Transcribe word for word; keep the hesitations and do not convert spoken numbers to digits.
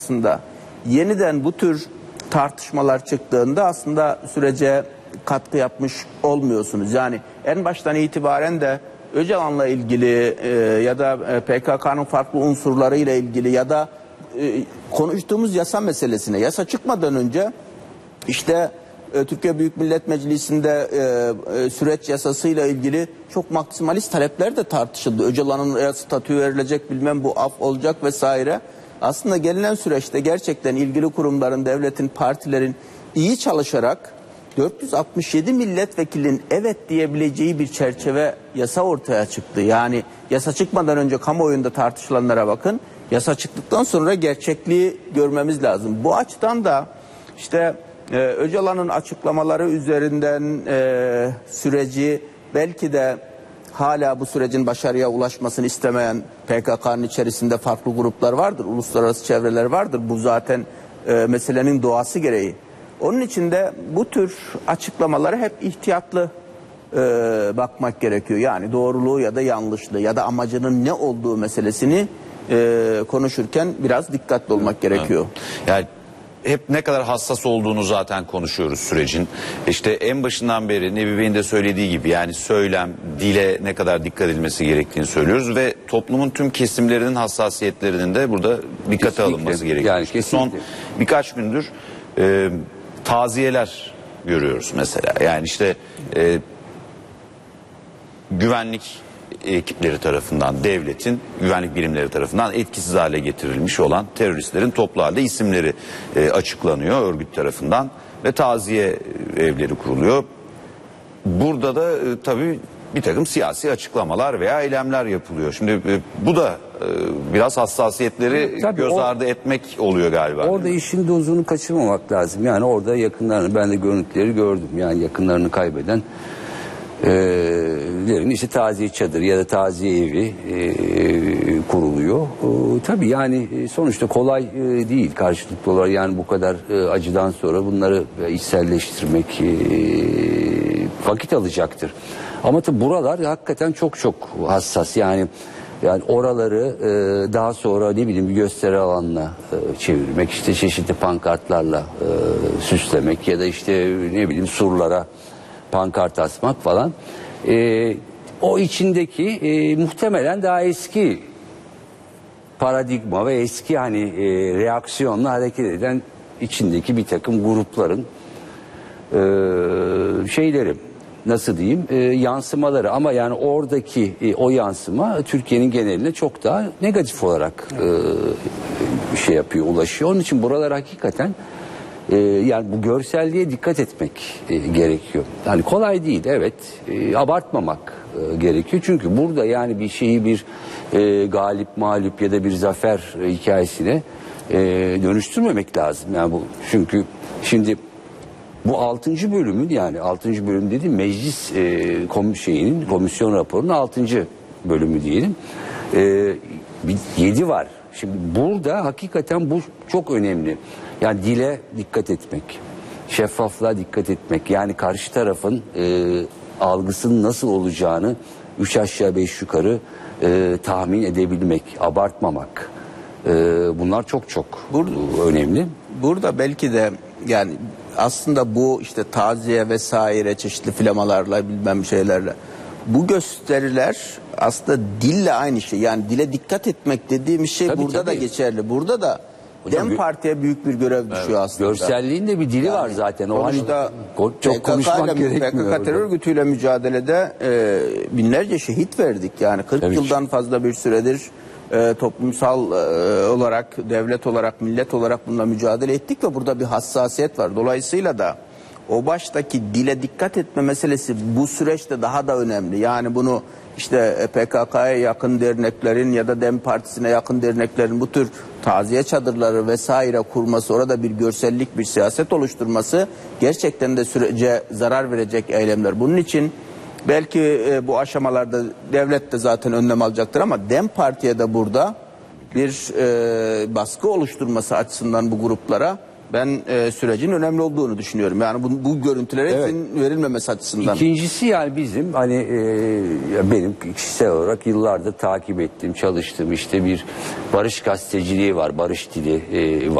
aslında yeniden bu tür tartışmalar çıktığında aslında sürece katkı yapmış olmuyorsunuz. Yani en baştan itibaren de Öcalan'la ilgili e, ya da P K K'nın farklı unsurlarıyla ilgili ya da e, konuştuğumuz yasa meselesine, yasa çıkmadan önce işte e, Türkiye Büyük Millet Meclisi'nde e, e, süreç yasasıyla ilgili çok maksimalist talepler de tartışıldı. Öcalan'ın statü verilecek, bilmem bu af olacak vesaire. Aslında gelinen süreçte gerçekten ilgili kurumların, devletin, partilerin iyi çalışarak dört yüz altmış yedi milletvekilinin evet diyebileceği bir çerçeve yasa ortaya çıktı. Yani yasa çıkmadan önce kamuoyunda tartışılanlara bakın. Yasa çıktıktan sonra gerçekliği görmemiz lazım. Bu açıdan da işte e, Öcalan'ın açıklamaları üzerinden e, süreci belki de hala bu sürecin başarıya ulaşmasını istemeyen P K K'nın içerisinde farklı gruplar vardır, uluslararası çevreler vardır. Bu zaten e, meselenin doğası gereği. Onun için de bu tür açıklamalara hep ihtiyatlı e, bakmak gerekiyor. Yani doğruluğu ya da yanlışlığı ya da amacının ne olduğu meselesini e, konuşurken biraz dikkatli olmak evet, gerekiyor. Evet. Yani hep ne kadar hassas olduğunu zaten konuşuyoruz sürecin. İşte en başından beri Nebi Bey'in de söylediği gibi yani söylem, dile ne kadar dikkat edilmesi gerektiğini söylüyoruz ve toplumun tüm kesimlerinin hassasiyetlerinin de burada dikkate kesinlikle alınması gerekiyor. Yani kesinlikle. Son birkaç gündür e, taziyeler görüyoruz mesela. Yani işte e, güvenlik ekipleri tarafından, devletin güvenlik birimleri tarafından etkisiz hale getirilmiş olan teröristlerin toplu halde isimleri e, açıklanıyor örgüt tarafından ve taziye evleri kuruluyor. Burada da e, tabii bir takım siyasi açıklamalar veya eylemler yapılıyor. Şimdi e, bu da e, biraz hassasiyetleri tabii göz ardı etmek oluyor galiba. Orada işin dozunu kaçırmamak lazım. Yani orada yakınlarını, ben de görüntüleri gördüm. Yani yakınlarını kaybeden Ee, işte taziye çadırı ya da taziye evi e, kuruluyor. E, tabii yani sonuçta kolay e, değil karşılıklı olarak yani bu kadar e, acıdan sonra bunları e, içselleştirmek e, vakit alacaktır. Ama tabii buralar hakikaten çok çok hassas yani. Yani oraları e, daha sonra ne bileyim bir gösteri alanına e, çevirmek, işte çeşitli pankartlarla e, süslemek ya da işte ne bileyim surlara pankart asmak falan. E, o içindeki e, muhtemelen daha eski paradigma ve eski hani e, reaksiyonla hareket eden içindeki bir takım grupların e, şeyleri nasıl diyeyim e, yansımaları ama yani oradaki e, o yansıma Türkiye'nin geneline çok daha negatif olarak e, şey yapıyor, ulaşıyor. Onun için buralar hakikaten Ee, yani bu görselliğe dikkat etmek e, gerekiyor. Yani kolay değil, evet. E, abartmamak e, gerekiyor. Çünkü burada yani bir şeyi bir e, galip mağlup ya da bir zafer e, hikayesine e, dönüştürmemek lazım. Yani bu çünkü şimdi bu altıncı bölümün yani altıncı bölüm dediğim meclis e, kom şeyinin komisyon raporunun altıncı bölümü diyelim. E, bir yedi var. Şimdi burada hakikaten bu çok önemli. Yani dile dikkat etmek, şeffaflığa dikkat etmek, yani karşı tarafın e, algısının nasıl olacağını üç aşağı beş yukarı e, tahmin edebilmek, abartmamak. E, bunlar çok çok burada, önemli. Burada belki de yani aslında bu işte taziye vesaire çeşitli flamalarla bilmem şeylerle bu gösteriler aslında dille aynı şey. Yani dile dikkat etmek dediğim şey tabii, burada tabii. da geçerli. Burada da Hocam, Dem Parti'ye büyük bir görev düşüyor evet. aslında. Görselliğin de bir dili yani, var zaten. O hani çok konuşmak gerekmiyor. P K K terör örgütüyle mücadelede e, binlerce şehit verdik. Yani kırk evet. yıldan fazla bir süredir e, toplumsal e, olarak, devlet olarak, millet olarak bununla mücadele ettik ve burada bir hassasiyet var. Dolayısıyla da o baştaki dile dikkat etme meselesi bu süreçte daha da önemli. Yani bunu işte P K K'ya yakın derneklerin ya da Dem Partisi'ne yakın derneklerin bu tür taziye çadırları vesaire kurması, orada bir görsellik, bir siyaset oluşturması gerçekten de sürece zarar verecek eylemler. Bunun için belki e, bu aşamalarda devlet de zaten önlem alacaktır ama Dem Parti'ye de burada bir e, baskı oluşturması açısından bu gruplara Ben e, sürecin önemli olduğunu düşünüyorum. Yani bu, bu görüntülere Evet. izin verilmemesi açısından. İkincisi yani bizim hani e, benim kişisel olarak yıllardır takip ettiğim, çalıştığım işte bir barış gazeteciliği var, barış dili e, var.